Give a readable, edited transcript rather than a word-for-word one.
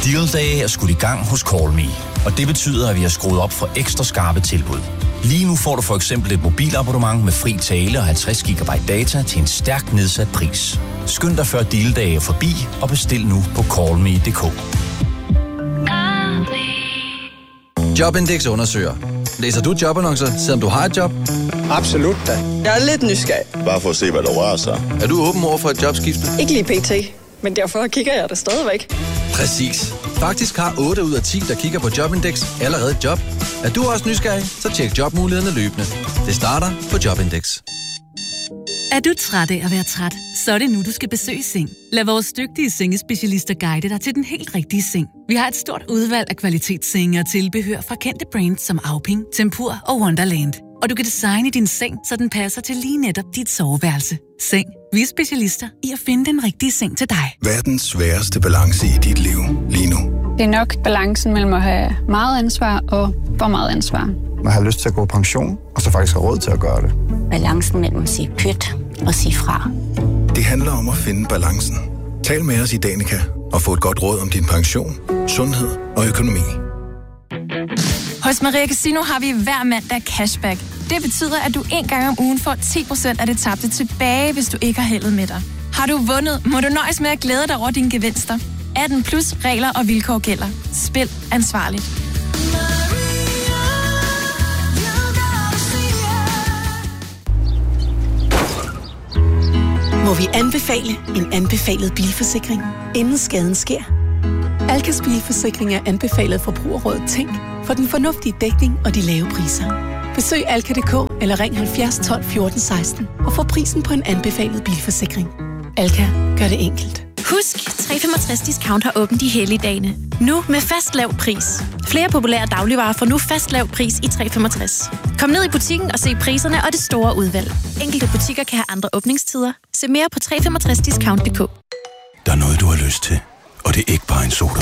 Deal-dage er skudt i gang hos Call Me, og det betyder, at vi har skruet op for ekstra skarpe tilbud. Lige nu får du for eksempel et mobilabonnement med fri tale og 50 GB data til en stærkt nedsat pris. Skynd dig før deal-dage er forbi og bestil nu på callme.dk. Jobindex undersøger. Læser du jobannoncer, selvom du har et job? Absolut da. Jeg er lidt nysgerrig. Bare for at se, hvad der rører sig. Er du åben over for et jobskifte? Ikke lige pt, men derfor kigger jeg det stadigvæk. Præcis. Faktisk har 8 ud af 10, der kigger på Jobindex, allerede et job. Er du også nysgerrig, så tjek jobmulighederne løbende. Det starter på Jobindex. Er du træt af at være træt, så er det nu, du skal besøge Seng. Lad vores dygtige sengespecialister guide dig til den helt rigtige seng. Vi har et stort udvalg af kvalitetssenge og tilbehør fra kendte brands som Auping, Tempur og Wonderland. Og du kan designe din seng, så den passer til lige netop dit soveværelse. Seng. Vi er specialister i at finde den rigtige seng til dig. Hvad er den sværeste balance i dit liv lige nu? Det er nok balancen mellem at have meget ansvar og for meget ansvar. Man har lyst til at gå på pension, og så faktisk have råd til at gøre det. Balancen mellem at sige pyt og sige fra. Det handler om at finde balancen. Tal med os i Danica og få et godt råd om din pension, sundhed og økonomi. Hos Maria Casino har vi hver mandag cashback. Det betyder, at du en gang om ugen får 10% af det tabte tilbage, hvis du ikke har heldet med dig. Har du vundet, må du nøjes med at glæde dig over dine gevinster. 18 plus regler og vilkår gælder. Spil ansvarligt. Må vi anbefale en anbefalet bilforsikring, inden skaden sker? Alkas bilforsikring er anbefalet Forbrugerrådet Tænk for den fornuftige dækning og de lave priser. Besøg alka.dk eller ring 70 12 14 16 og få prisen på en anbefalet bilforsikring. Alka gør det enkelt. Husk, 365 Discount har åbent de hellige dagene. Nu med fast lav pris. Flere populære dagligvarer får nu fast lav pris i 365. Kom ned i butikken og se priserne og det store udvalg. Enkelte butikker kan have andre åbningstider. Se mere på 365discount.dk. Der er noget, du har lyst til, og det er ikke bare en soda.